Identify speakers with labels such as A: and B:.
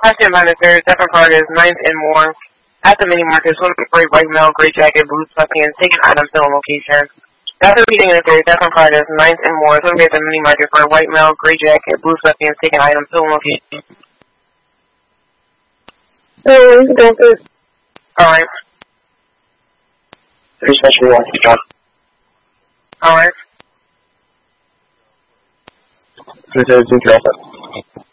A: Content monitor, second part is 9th and more. At the mini market, swimming for a white male, gray jacket, blue sweatpants, taking items to a location. After reading the third, second part is 9th and more. Swimming at the mini market for a white male, gray jacket, blue sweatpants, taking items to a location. Alright.
B: There's special one to John.
A: Alright.
B: 317 Delta.